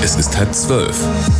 Es ist 11:30.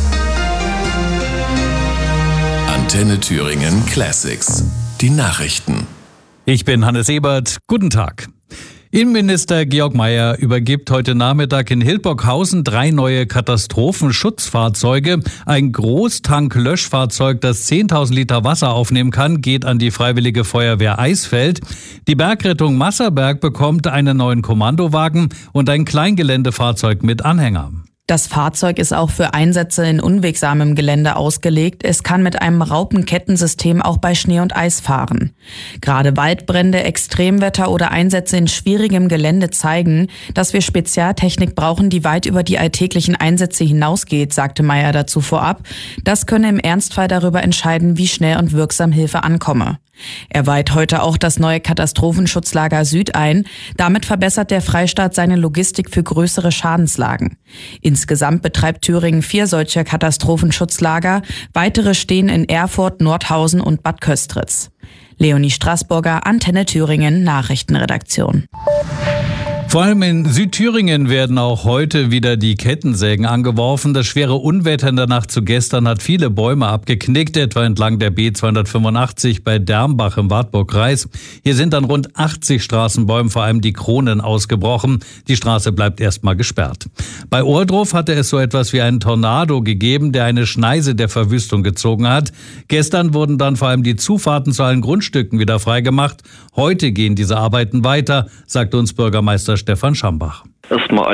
Antenne Thüringen Classics. Die Nachrichten. Ich bin Hannes Ebert. Guten Tag. Innenminister Georg Mayer übergibt heute Nachmittag in Hildburghausen 3 neue Katastrophenschutzfahrzeuge. Ein Großtank-Löschfahrzeug, das 10.000 Liter Wasser aufnehmen kann, geht an die Freiwillige Feuerwehr Eisfeld. Die Bergrettung Masserberg bekommt einen neuen Kommandowagen und ein Kleingeländefahrzeug mit Anhänger. Das Fahrzeug ist auch für Einsätze in unwegsamem Gelände ausgelegt. Es kann mit einem Raupenkettensystem auch bei Schnee und Eis fahren. Gerade Waldbrände, Extremwetter oder Einsätze in schwierigem Gelände zeigen, dass wir Spezialtechnik brauchen, die weit über die alltäglichen Einsätze hinausgeht, sagte Mayer dazu vorab. Das könne im Ernstfall darüber entscheiden, wie schnell und wirksam Hilfe ankomme. Er weiht heute auch das neue Katastrophenschutzlager Süd ein. Damit verbessert der Freistaat seine Logistik für größere Schadenslagen. Insgesamt betreibt Thüringen 4 solcher Katastrophenschutzlager. Weitere stehen in Erfurt, Nordhausen und Bad Köstritz. Leonie Straßburger, Antenne Thüringen, Nachrichtenredaktion. Vor allem in Südthüringen werden auch heute wieder die Kettensägen angeworfen. Das schwere Unwetter in der Nacht zu gestern hat viele Bäume abgeknickt, etwa entlang der B285 bei Dermbach im Wartburgkreis. Hier sind an rund 80 Straßenbäumen vor allem die Kronen ausgebrochen. Die Straße bleibt erstmal gesperrt. Bei Ohrdruf hatte es so etwas wie einen Tornado gegeben, der eine Schneise der Verwüstung gezogen hat. Gestern wurden dann vor allem die Zufahrten zu allen Grundstücken wieder freigemacht. Heute gehen diese Arbeiten weiter, sagt uns Bürgermeister Stefan Schambach. Erstmal